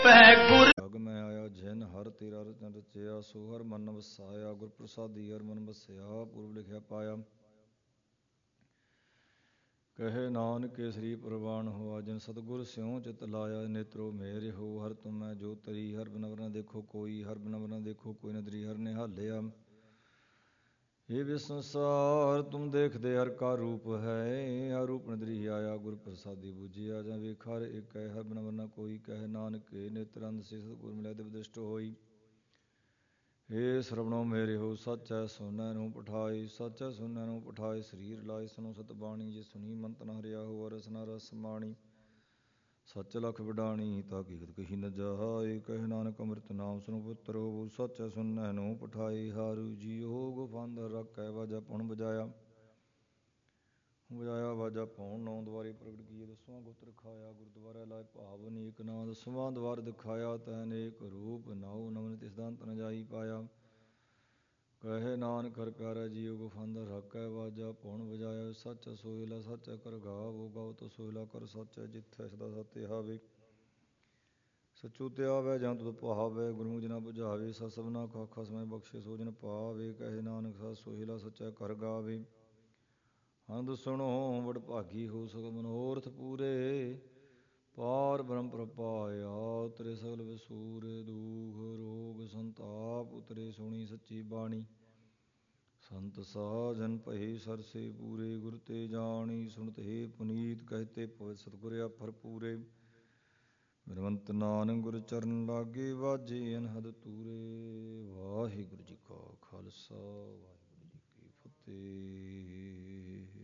ਜਗ ਮੈਂ ਆਇਆ ਜਿਨ ਹਰ ਤੇਰਾ ਰਚਨ ਰਚਿਆ, ਸੋ ਹਰ ਮਨ ਵਸਾਇਆ। ਗੁਰ ਪ੍ਰਸਾਦੀ ਹਰ ਮਨ ਵਸਿਆ, ਪੂਰਬ ਲਿਖਿਆ ਪਾਇਆ। ਕਹੇ ਨਾਨਕ ਕੇਸਰੀ ਪ੍ਰਵਾਨ ਹੋਆ, ਜਿਨ ਸਤਿਗੁਰ ਸਿਉ ਚਿਤ ਲਾਇਆ। ਨੇਤਰੋ ਮੇਰੇ ਹੋ ਹਰ ਤੁਮੈ ਜੋ ਤਰੀ, ਹਰ ਬਿਨ ਅਵਰ ਨ ਦੇਖੋ ਕੋਈ, ਹਰ ਬਿਨ ਅਵਰ ਨ ਦੇਖੋ ਕੋਈ ਨਦਰੀ। ਹਰ ਨਿਹਾਲਿਆ ਇਹ ਵੀ ਸੰਸਾਰ, ਤੁਮ ਦੇਖਦੇ ਹਰ ਕਾ ਰੂਪ ਹੈ। ਹਰ ਰੂਪ ਨਦਰੀ ਆਇਆ, ਗੁਰ ਪ੍ਰਸਾਦੀ ਬੂਝਿਆ। ਜਾਂ ਵੇਖ ਹਰ ਇੱਕ ਹੈ, ਹਰ ਬਿਨ ਅਵਰ ਨ ਕੋਈ। ਕਹੇ ਨਾਨਕ ਨੇਤਰ ਅੰਧ ਸੇ ਸਤਿਗੁਰ ਮਿਲਿਆ ਦਿਵ ਦ੍ਰਿਸ਼ਟ ਹੋਈ। ਏ ਸਰਵਣੋ ਮੇਰੇ ਹੋ ਸੱਚੈ ਸੁਨੈ ਨੂੰ ਪਠਾਏ, ਸੱਚੈ ਸੁਨੈ ਨੂੰ ਪਠਾਏ। ਸਰੀਰ ਲਾਏ ਸੁਨੋ ਸਤ ਬਾਣੀ, ਜੇ ਸੁਣੀ ਮੰਤ ਨ ਹਰਿਆ ਹੋ ਰਸ ਨ ਰਸ ਮਾਣੀ। ਸੱਚ ਲਖ ਵਡਾਣੀ ਤਾ ਹਕੀਕਤ ਕਹੀ ਨ ਜਾਏ, ਕਹੇ ਨਾਨਕ ਅੰਮ੍ਰਿਤ ਨਾਮ ਸੁਨੋ ਪਵਿੱਤਰ ਹੋਵੋ। ਸੱਚੈ ਸੁਨੈ ਨੂੰ ਪਠਾਏ, ਹਾਰੂ ਜੀਓ ਗੁਫਾਂਦ ਰਾਖੈ। ਵਾਜਾ ਪਉਣ ਬਜਾਇਆ ਵਾਜਾ ਪਉਣ, ਨੌ ਦੁਆਰੇ ਪ੍ਰਗਟ ਕੀਏ। ਦਸਵਾਂ ਗੁਪਤ ਰਖਾਇਆ, ਗੁਰਦੁਆਰਾ ਲਾਇ ਭਾਵ ਅਨੇਕ ਨਾ। ਦਸਵਾਂ ਦਵਾਰ ਦਿਖਾਇਆ, ਤੈ ਅਨੇਕ ਰੂਪ ਨਾਉ। ਨਵਨ ਤਿਸ ਦਾ ਅੰਤ ਨ ਜਾਈ ਪਾਇਆ। ਕਹੇ ਨਾਨਕ ਹਰਿ ਪਿਆਰਾ ਜੀਉ ਗੁਫਾਂਦ ਰਾਖੈ। ਵਾਜਾ ਪਉਣ ਬਜਾਇਆ ਸੱਚ ਸੋਹਿਲਾ, ਸੱਚੈ ਕਰ ਗਾਵੋ। ਗਾਵੋ ਤੋ ਸੋਹਿਲਾ ਕਰ ਸੱਚੈ, ਜਿਥੈ ਸਦਾ ਸਤਿ ਆਵੇ। ਸਚੁ ਤੇ ਆਵੈ ਜਾਂ ਤੁਧ ਭਾਵੈ, ਗੁਰਮੁਖਿ ਜਿਨਾ ਬੁਝਾਵੇ। ਸਤ ਸਭਨਾ ਕਾ ਆਖਾ ਸਮੈ, ਬਖਸ਼ੇ ਸੋ ਜਿਨ ਪਾਵੇ। ਕਹੇ ਨਾਨਕ ਸੱਚ ਸੋਹਿਲਾ, ਸੱਚੈ ਕਰ ਗਾਵੇ। ਹੰਦ ਸੁਣੋ ਵਡ ਭਾਗੀ ਹੋ, ਸਗਲ ਮਨੋਰਥ ਪੂਰੇ। ਪਾਰ ਬ੍ਰਹਮ ਪ੍ਰਪਾਇਆ, ਉਤਰੇ ਸਗਲ ਵਿਸੂਰ। ਦੁਖ ਰੋਗ ਸੰਤਾਪ ਉਤਰੇ, ਸੁਣੀ ਸੱਚੀ ਬਾਣੀ। ਸੰਤ ਸਾਜਨ ਭਏ ਸਰਸੇ ਪੂਰੇ, ਗੁਰ ਤੇ ਜਾਣੀ ਸੁਣਤ ਹੈ ਪੁਨੀਤ। ਕਹਿਤੇ ਪਵਿੱਤ ਸਤਿਗੁਰ ਆਫਰ ਪੂਰੇ। ਬਿਨਵੰਤ ਨਾਨਕ ਗੁਰ ਚਰਨ ਲਾਗੇ, ਵਾਜੇ ਅਨਹਦ ਤੂਰੇ। ਵਾਹਿਗੁਰੂ ਜੀ ਕਾ ਖਾਲਸਾ, ਵਾਹਿਗੁਰੂ ਜੀ ਕੀ ਫਤਿਹ।